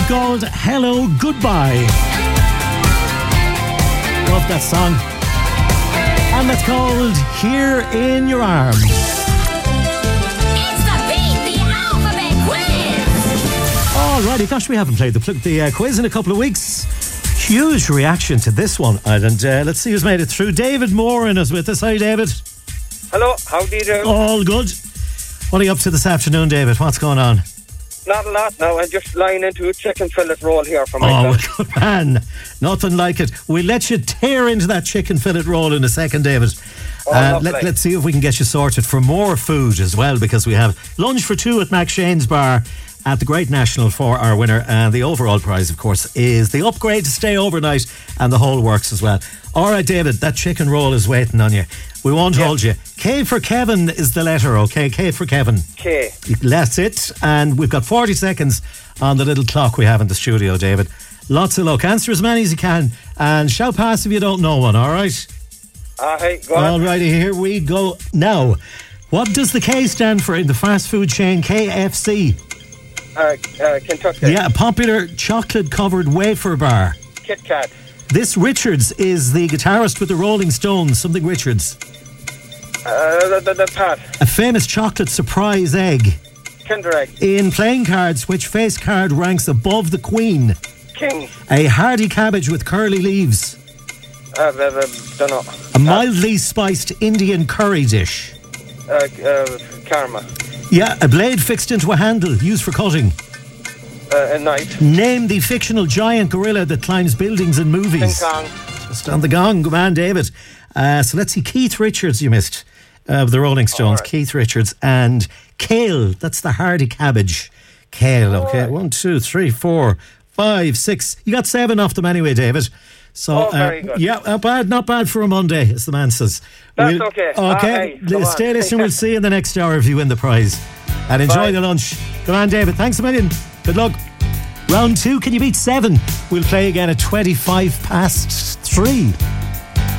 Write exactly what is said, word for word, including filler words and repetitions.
called Hello Goodbye. Love that song. And that's called Here in Your Arms. It's the Beat the Alphabet Quiz. Alrighty, gosh, we haven't played the, the uh, quiz in a couple of weeks. Huge reaction to this one, and uh, let's see who's made it through. David Moran is with us. Hi, David. Hello, how do you do? All good. What are you up to this afternoon, David? What's going on? Not a lot now. I'm just lying into a chicken fillet roll here for Oh, myself. good man. Nothing like it. We'll let you tear into that chicken fillet roll in a second, David. Oh, uh, lovely. let, let's see if we can get you sorted for more food as well, because we have lunch for two at Mac Shane's Bar at the Great National for our winner. And the overall prize, of course, is the upgrade to stay overnight and the whole works as well. All right, David, that chicken roll is waiting on you. We won't Yep. hold you. K for Kevin is the letter, okay? K for Kevin. Okay. That's it. And we've got forty seconds on the little clock we have in the studio, David. Lots of luck. Answer as many as you can. And shout pass if you don't know one, all right? Uh, hey, go on. All righty, here we go. Now, what does the K stand for in the fast food chain K F C? Uh, uh, Kentucky. Yeah, a popular chocolate-covered wafer bar. Kit Kat. This Richards is the guitarist with the Rolling Stones, something Richards. Uh, the, the, the Pat. A famous chocolate surprise egg. Kinder Egg. In playing cards, which face card ranks above the Queen? King. A hardy cabbage with curly leaves. Uh, uh, uh, don't know. A mildly spiced Indian curry dish. Uh, uh, Karma. Yeah, a blade fixed into a handle used for cutting. Uh, a knife. Name the fictional giant gorilla that climbs buildings in King movies. Kong. Just on the gong, good man, David. Uh, so let's see, Keith Richards you missed. Uh, the Rolling Stones, right. Keith Richards. And kale, that's the hardy cabbage. Kale, okay. right. One, two, three, four, five, six. You got seven off them anyway, David. So, Oh, very uh, good. yeah, not bad, not bad for a Monday, as the man says. That's We'll- okay. Okay, Ah, hey, come stay on. listening. We'll see you in the next hour if you win the prize. And enjoy Bye. the lunch. Come on, David. Thanks a million. Good luck. Round two, can you beat seven? We'll play again at twenty-five past three.